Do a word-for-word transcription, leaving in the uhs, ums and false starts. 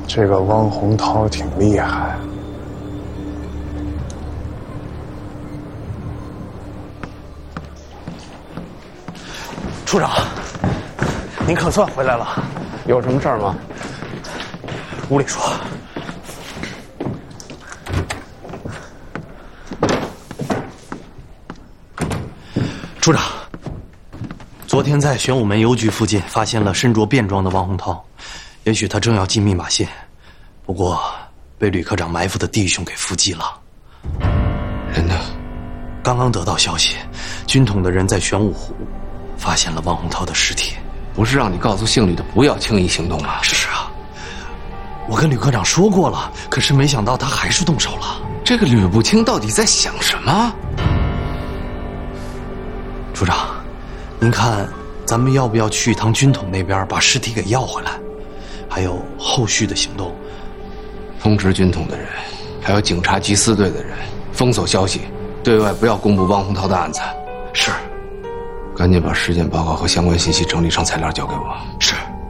这个汪洪涛挺厉害。 处长，您可算回来了， 有什么事儿吗？ 屋里说。处长，昨天在玄武门邮局附近发现了身着便装的汪洪涛，也许他正要寄密码信，不过被吕科长埋伏的弟兄给伏击了。 人呢？ 刚刚得到消息，军统的人在玄武湖发现了汪洪涛的尸体。 不是让你告诉姓吕的不要轻易行动吗？ 是啊，我跟吕科长说过了，可是没想到他还是动手了。 这个吕不清到底在想什么？ 处长，您看，咱们要不要去一趟军统那边把尸体给要回来？还有后续的行动。 通知军统的人，还有警察缉私队的人，封锁消息，对外不要公布汪洪涛的案子。 是。 赶紧把尸检报告和相关信息整理成材料交给我。 是。